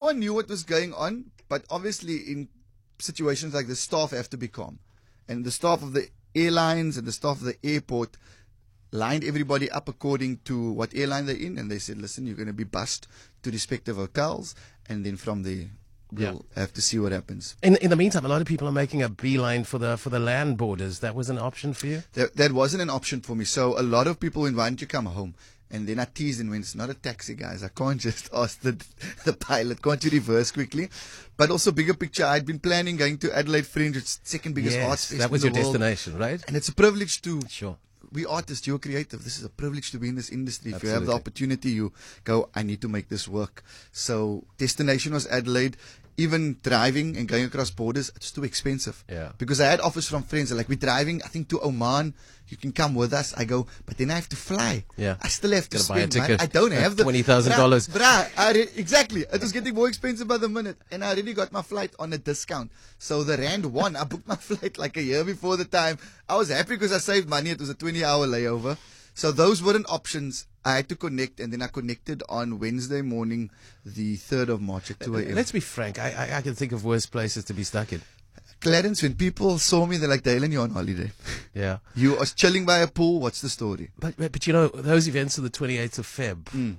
one knew what was going on, but obviously in situations like this, staff have to be calm. And the staff of the airlines and the staff of the airport lined everybody up according to what airline they're in, and they said, listen, you're going to be bussed to respective hotels, and then from there we'll have to see what happens. In the meantime, a lot of people are making a beeline for the land borders. That was an option for you? That wasn't an option for me. So a lot of people invited to come home. And then I teased and went, it's not a taxi, guys. I can't just ask the pilot. Can't you reverse quickly? But also, bigger picture, I'd been planning going to Adelaide Fringe. It's the second biggest arts fest that was in your the world. destination, right? And it's a privilege to... Sure. We artists, you're creative. This is a privilege to be in this industry. Absolutely. If you have the opportunity, you go, I need to make this work. So destination was Adelaide. Even driving and going across borders, it's too expensive. Yeah. Because I had offers from friends. Like, we're driving, I think, to Oman. You can come with us. I go, but then I have to fly. Yeah. I still have to Gotta buy a spend ticket. money. I don't have the $20,000. Exactly. It was getting more expensive by the minute. And I already got my flight on a discount. So the Rand won. I booked my flight like a year before the time. I was happy because I saved money. It was a 20-hour layover. So those weren't options. I had to connect, and then I connected on Wednesday morning, the 3rd of March at 2 a.m. Let's be frank. I can think of worse places to be stuck in. Clarence, when people saw me, they're like, Dalen, you're on holiday. Yeah. You are chilling by a pool. What's the story? But you know, those events of the 28th of Feb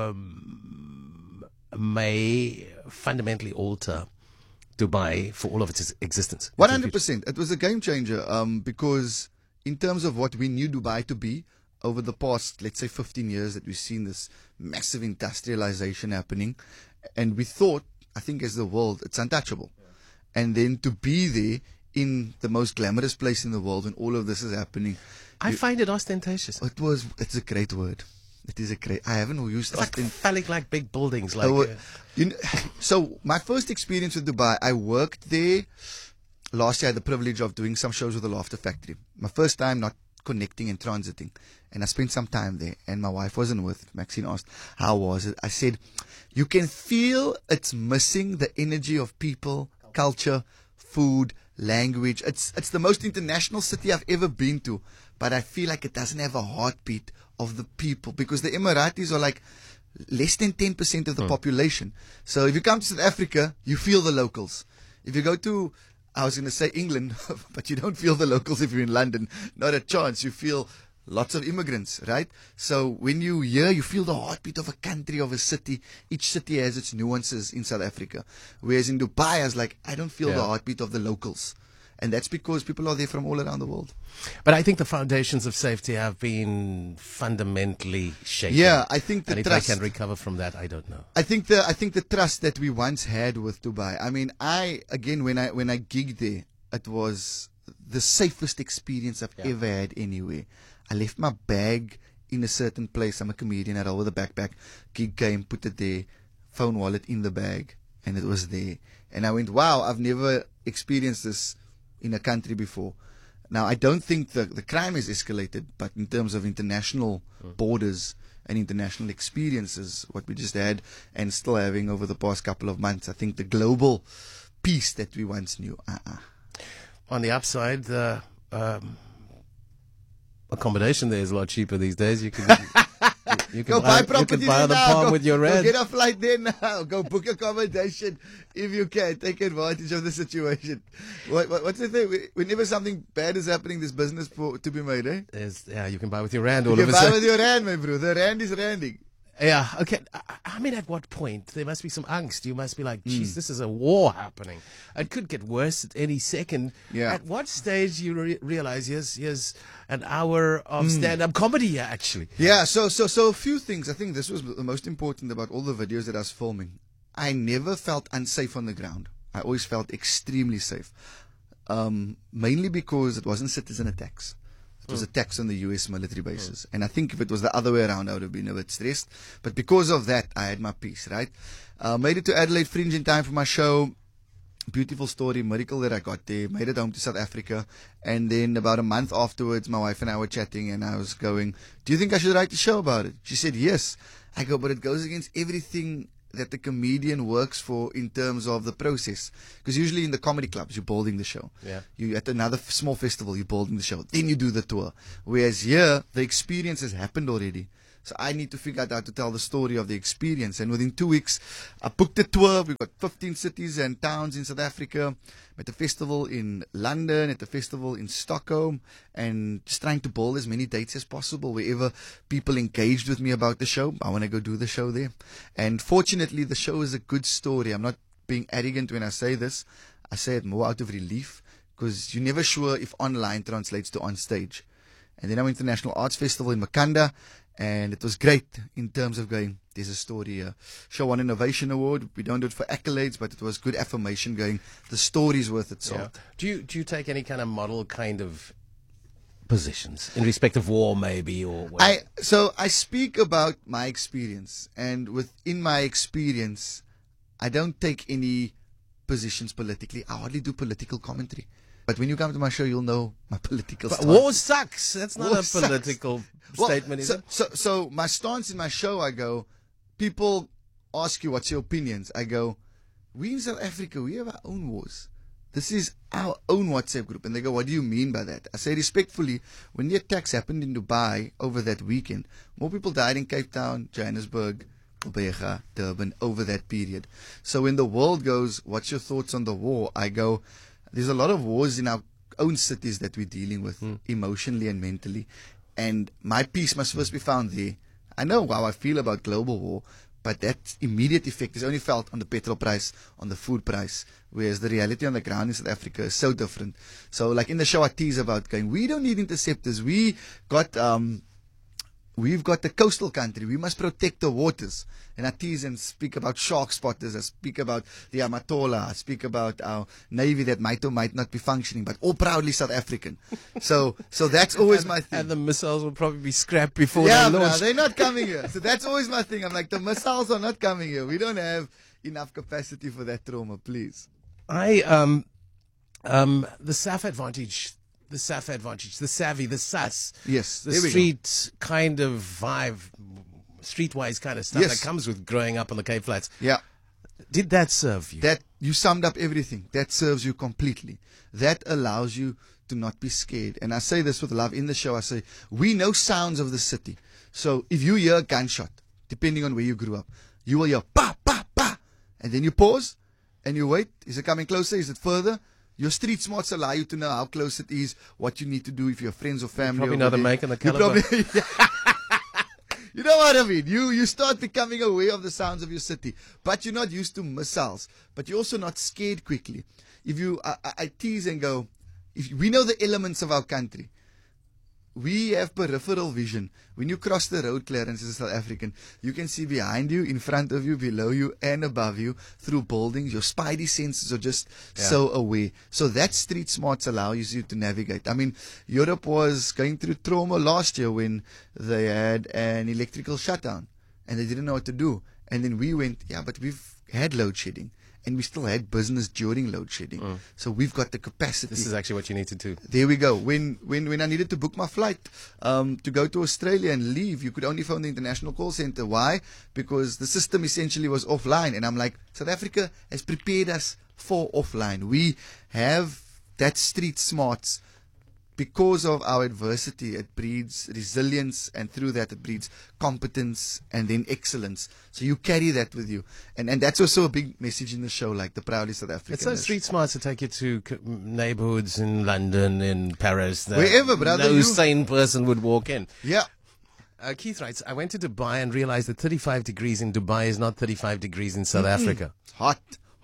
may fundamentally alter Dubai for all of its existence. 100%. It was a game changer because in terms of what we knew Dubai to be, over the past, let's say, 15 years that we've seen this massive industrialization happening, and we thought, I think as the world, it's untouchable. Yeah. And then to be there in the most glamorous place in the world when all of this is happening. I find it ostentatious. It's a great word. It is a great, I haven't used it's like phallic, like big buildings. Like, so my first experience with Dubai, I worked there. Last year I had the privilege of doing some shows with the Laughter Factory. My first time not connecting and transiting, and I spent some time there, and my wife wasn't with. Maxine asked, how was it? I said, you can feel it's missing the energy of people, culture, food, language. It's the most international city I've ever been to, but I feel like it doesn't have a heartbeat of the people, because the Emiratis are like less than 10% of the population. So if you come to South Africa, you feel the locals. If you go to, I was going to say England, but you don't feel the locals if you're in London. Not a chance. You feel lots of immigrants, right? So when you hear, you feel the heartbeat of a country, of a city. Each city has its nuances in South Africa. Whereas in Dubai, I was like, I don't feel the heartbeat of the locals. And that's because people are there from all around the world. But I think the foundations of safety have been fundamentally shaken. Yeah, I think the and trust. If they can recover from that, I don't know. I think the trust that we once had with Dubai. I mean, when I gigged there, it was the safest experience I've ever had anywhere. I left my bag in a certain place. I'm a comedian. I roll with a backpack. Gig came, put it there, phone wallet in the bag, and it was there. And I went, wow, I've never experienced this in a country before. Now, I don't think the crime has escalated, but in terms of international borders and international experiences, what we just had and still having over the past couple of months, I think the global peace that we once knew. On the upside, the accommodation there is a lot cheaper these days. You can go buy property. You can buy the palm with your rent. Go get a flight there now. Go book accommodation if you can. Take advantage of the situation. What's the thing? Whenever something bad is happening, there's business to be made, eh? You can buy with your rand. You can buy with your rand, my bro. The rand is randing. Yeah, okay. I mean, at what point? There must be some angst. You must be like, geez, this is a war happening. It could get worse at any second. Yeah. At what stage do you realize here's an hour of stand-up comedy here, actually? Yeah, so a few things. I think this was the most important about all the videos that I was filming. I never felt unsafe on the ground. I always felt extremely safe. Mainly because it wasn't citizen attacks. It was attacks on the US military bases. And I think if it was the other way around, I would have been a bit stressed. But because of that, I had my peace, right? Made it to Adelaide Fringe in time for my show. Beautiful story, miracle that I got there. Made it home to South Africa. And then about a month afterwards, my wife and I were chatting and I was going, do you think I should write a show about it? She said, yes. I go, but it goes against everything that the comedian works for in terms of the process. Because usually in the comedy clubs, you're building the show. Yeah. You at another small festival, you're building the show. Then you do the tour. Whereas here, the experience has happened already. So I need to figure out how to tell the story of the experience. And within 2 weeks, I booked a tour. We've got 15 cities and towns in South Africa. I'm at a festival in London, at a festival in Stockholm, and just trying to build as many dates as possible. Wherever people engaged with me about the show, I want to go do the show there. And fortunately, the show is a good story. I'm not being arrogant when I say this. I say it more out of relief, because you're never sure if online translates to on stage. And then I went to the National Arts Festival in Makanda, and it was great in terms of going, there's a story here. Show won Innovation Award. We don't do it for accolades, but it was good affirmation going, the story's worth its salt. Yeah. Do you take any kind of model kind of positions in respect of war, maybe, or whatever? So I speak about my experience, and within my experience, I don't take any positions politically. I hardly do political commentary. But when you come to my show, you'll know my political stance. War sucks. That's not War a political statement, is it? So my stance in my show, I go, people ask you, what's your opinions? I go, we in South Africa, we have our own wars. This is our own WhatsApp group. And they go, what do you mean by that? I say respectfully, when the attacks happened in Dubai over that weekend, more people died in Cape Town, Johannesburg, Gqeberha, Durban, over that period. So when the world goes, what's your thoughts on the war? I go, there's a lot of wars in our own cities that we're dealing with emotionally and mentally. And my peace must first be found there. I know how I feel about global war, but that immediate effect is only felt on the petrol price, on the food price, whereas the reality on the ground in South Africa is so different. So like in the show I tease about going, we don't need interceptors. We've got the coastal country. We must protect the waters. And I tease and speak about shark spotters. I speak about the Amatola. I speak about our navy that might or might not be functioning, but all proudly South African. So that's always my thing. And the missiles will probably be scrapped before Yeah, they launch. no, they're not coming here. So that's always my thing. I'm like, the missiles are not coming here. We don't have enough capacity for that trauma, please. The SAF advantage. The SAF advantage, the savvy, the sus, Yes, the there we go. street kind of vibe, streetwise kind of stuff Yes. that comes with growing up on the Cape Flats. Yeah. Did that serve you? That you summed up everything. That serves you completely. That allows you to not be scared. And I say this with love in the show. I say, we know sounds of the city. So if you hear a gunshot, depending on where you grew up, you will hear pa, pa, pa. And then you pause and you wait. Is it coming closer? Is it further? Your street smarts allow you to know how close it is, what you need to do if you're friends or family. Probably over know the there. make and the You caliber. You know what I mean? You start becoming aware of the sounds of your city, but you're not used to missiles. But you're also not scared quickly. If you, I tease and go, if we know the elements of our country. We have peripheral vision. When you cross the road clearance as a South African, you can see behind you, in front of you, below you, and above you through buildings. Your spidey senses are just so aware. So that street smarts allows you to navigate. I mean, Europe was going through trauma last year when they had an electrical shutdown and they didn't know what to do. And then we went, yeah, but we've had load shedding. And we still had business during load shedding. So we've got the capacity. This is actually what you need to do. There we go. When I needed to book my flight to go to Australia and leave, you could only phone the international call center. Why? Because the system essentially was offline. And I'm like, South Africa has prepared us for offline. We have that street smarts. Because of our adversity, it breeds resilience, and through that it breeds competence and then excellence. So you carry that with you. And that's also a big message in the show, like the proudly South African. It's those street smarts that take you to neighborhoods in London, in Paris. That Wherever, brother, no sane person would walk in. Yeah. Keith writes, I went to Dubai and realized that 35 degrees in Dubai is not 35 degrees in South Africa. Hot.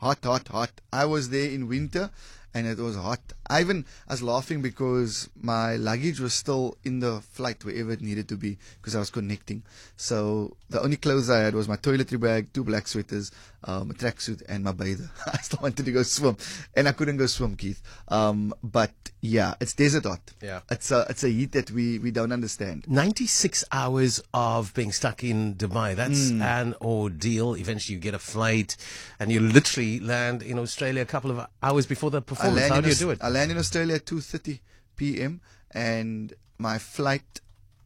I was there in winter and it was hot. I was laughing because my luggage was still in the flight wherever it needed to be because I was connecting. So the only clothes I had was my toiletry bag, 2 black sweaters, a tracksuit, and my bather. I still wanted to go swim, and I couldn't go swim, Keith. But yeah, it's desert hot. Yeah. It's a heat that we don't understand. 96 hours of being stuck in Dubai. That's an ordeal. Eventually you get a flight and you literally land in Australia a couple of hours before the performance. How do you do it? I land in Australia at 2:30 p.m. and my flight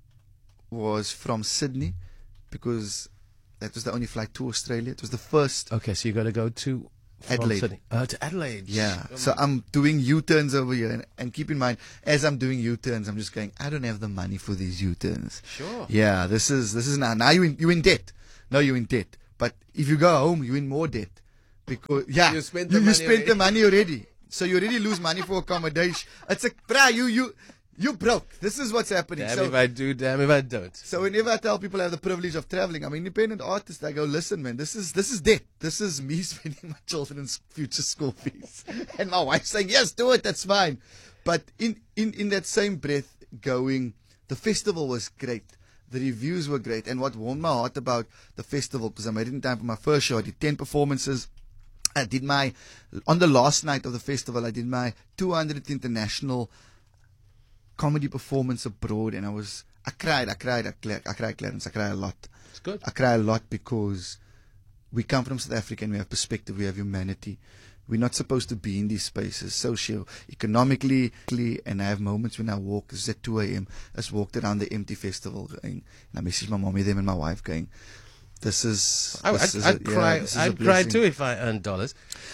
was from Sydney because that was the only flight to Australia. It was the first. Okay, so you got to go to Adelaide. Sydney. To Adelaide. Yeah. So I'm doing U-turns over here. And keep in mind, as I'm doing U-turns, I'm just going, I don't have the money for these U-turns. Sure. Yeah, this is now you're in debt. No, you're in debt. But if you go home, you're in more debt. Because, yeah, You spent you the money spent already. the money already. So you already lose money for accommodation. It's like, bruh, you broke. This is what's happening. Damn So if I do, damn if I don't. so whenever I tell people I have the privilege of traveling, I'm an independent artist. I go, listen, man, this is debt. This is me spending my children's future school fees, and my wife saying, yes, do it. That's fine. But in that same breath, going, the festival was great. The reviews were great, and what warmed my heart about the festival, because I made it in time for my first show, I did 10 performances. On the last night of the festival, I did my 200th international comedy performance abroad, and I cried, Clarence. I cry a lot. It's good. I cry a lot because we come from South Africa and we have perspective, we have humanity. We're not supposed to be in these spaces, socio-economically, and I have moments when I walk, this is at 2 a.m., I just walked around the empty festival going, and I messaged my mommy, them and my wife going, I'd cry too if I earned dollars.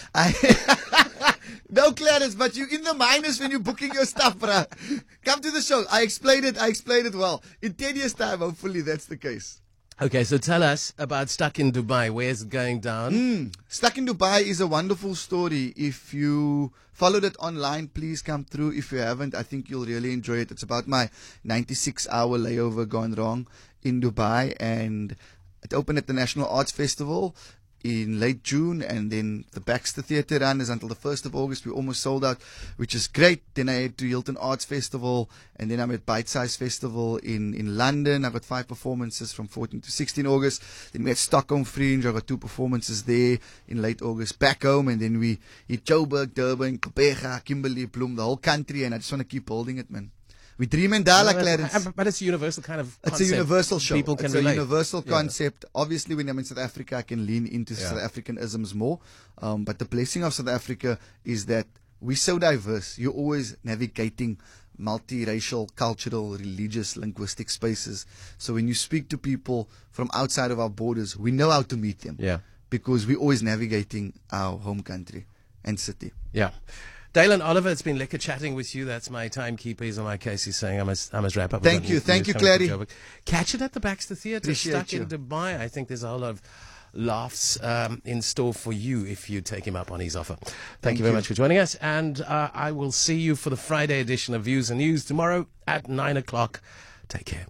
No, Clarence, but you in the minus when you're booking your stuff, bruh. Come to the show. I explained it well. In 10 years' time, hopefully that's the case. Okay, so tell us about Stuck in Dubai. Where's it going down? Stuck in Dubai is a wonderful story. If you followed it online, please come through. If you haven't, I think you'll really enjoy it. It's about my 96-hour layover gone wrong in Dubai, and it opened at the National Arts Festival in late June, and then the Baxter Theatre run is until the 1st of August. We almost sold out, which is great. Then I head to Hilton Arts Festival, and then I'm at Bite Size Festival in London. I've got 5 performances from 14 to 16 August. Then we had Stockholm Fringe. I've got 2 performances there in late August. Back home, and then we hit Joburg, Durban, Gqeberha, Kimberley, Bloem, the whole country, and I just want to keep holding it, man. We dream and die, Clarence. But it's a universal kind of concept. It's a universal show. People can it's relate. a universal concept. Obviously, when I'm in South Africa, I can lean into South African isms more. But the blessing of South Africa is that we're so diverse. You're always navigating multiracial, cultural, religious, linguistic spaces. So when you speak to people from outside of our borders, we know how to meet them. Yeah. Because we're always navigating our home country and city. Yeah. Dalen Oliver, it's been lekker chatting with you. That's my timekeeper. He's on my case. He's saying I must wrap up. Thank you, Clary. Catch it at the Baxter Theatre. Appreciate Stuck you. in Dubai. I think there's a whole lot of laughs in store for you if you take him up on his offer. Thank you very much for joining us, and I will see you for the Friday edition of Views and News tomorrow at 9 o'clock. Take care.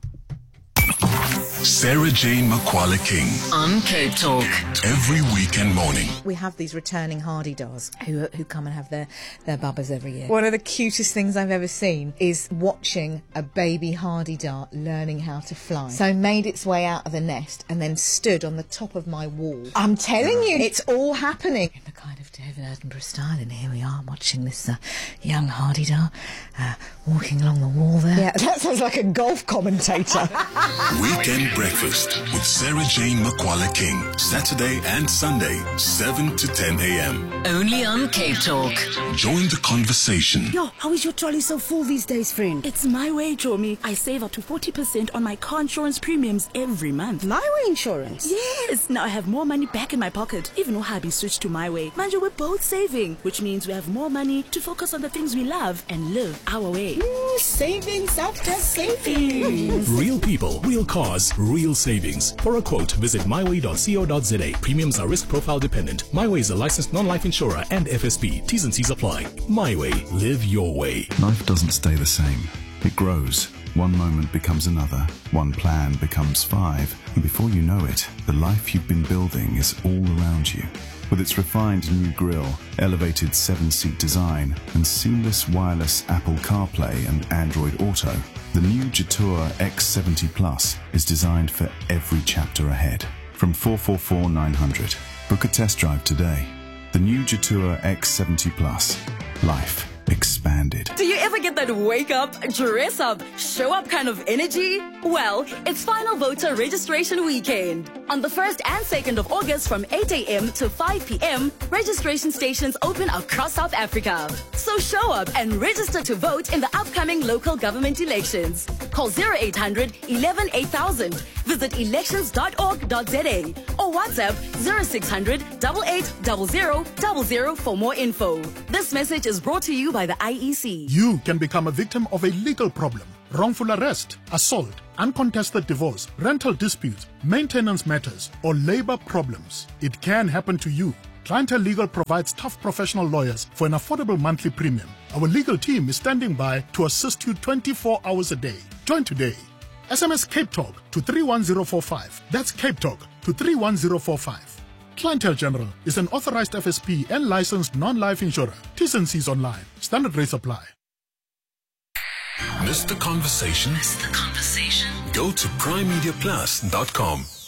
Sarah Jane Makwala King. On Cape Talk. Every weekend morning. We have these returning Hardy-Dars who come and have their bubbas every year. One of the cutest things I've ever seen is watching a baby Hardy-Dar learning how to fly. So made its way out of the nest and then stood on the top of my wall. I'm telling you, it's all happening. In the kind of David Attenborough style, and here we are watching this young Hardy-Dar walking along the wall there. Yeah, that sounds like a golf commentator. Weekend Breakfast with Sarah Jane Makwala King. Saturday and Sunday, 7 to 10 a.m. Only on Cape Talk. Join the conversation. Yo, how is your trolley so full these days, friend? It's my way, Jomi. I save up to 40% on my car insurance premiums every month. My Way Insurance? Yes! Now I have more money back in my pocket. Even Ohabi switched to My Way. Manja, we're both saving, which means we have more money to focus on the things we love and live our way. Savings after savings. Real people, real cars, real savings. For a quote, visit myway.co.za. Premiums are risk profile dependent. MyWay is a licensed non-life insurer and FSP. T's and C's apply. MyWay. Live your way. Life doesn't stay the same. It grows. One moment becomes another. One plan becomes 5. And before you know it, the life you've been building is all around you. With its refined new grille, elevated 7-seat design, and seamless wireless Apple CarPlay and Android Auto, the new Jetour X70 Plus is designed for every chapter ahead. From 444-900. Book a test drive today. The new Jetour X70 Plus. Life expanded. Do you ever get that wake up, dress up, show up kind of energy? Well, it's final voter registration weekend. On the 1st and 2nd of August from 8 a.m. to 5 p.m., registration stations open across South Africa. So show up and register to vote in the upcoming local government elections. Call 0800 11 8000. Visit elections.org.za or WhatsApp 0600 8800 00 for more info. This message is brought to you by the IEC. You can become a victim of a legal problem. Wrongful arrest, assault, uncontested divorce, rental disputes, maintenance matters, or labor problems. It can happen to you. Clientele Legal provides tough professional lawyers for an affordable monthly premium. Our legal team is standing by to assist you 24 hours a day. Join today. SMS Cape Talk to 31045. That's Cape Talk to 31045. Clientele General is an authorized FSP and licensed non-life insurer. T's and C's online. Standard rates apply. Missed the conversation? Go to primemediaplus.com.